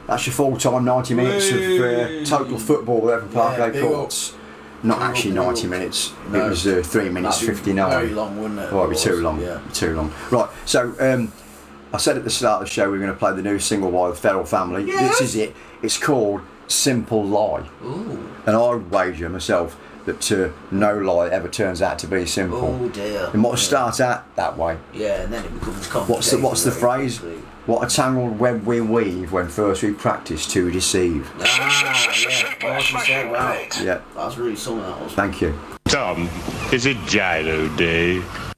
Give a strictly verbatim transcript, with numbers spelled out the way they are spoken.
That's your full time ninety minutes Whee! of uh, total football with Everton Parkway yeah, Courts. Not big actually up, ninety minutes. No. It was uh, three minutes fifty-nine. Very long, wouldn't it? Oh, it'd be too long. Yeah. Be too long. Right. So um, I said at the start of the show we were going to play the new single by the Feral Family. Yes. This is it. It's called Simple Lie. Ooh. And I would wager myself that uh, no lie ever turns out to be simple. Oh dear. It might yeah. start out that way. Yeah, and then it becomes complicated. What's the What's the phrase? Quickly. What a tangled web we weave when first we practice to deceive. Ah, yeah. Well, as you said, wow. Yeah. That's really something else. Thank you. Tom, is it Gyro Day?